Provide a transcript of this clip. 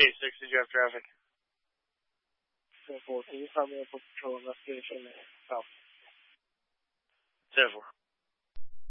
886, did you have traffic? 10-4, can you find me a patrol investigation south? 10-4.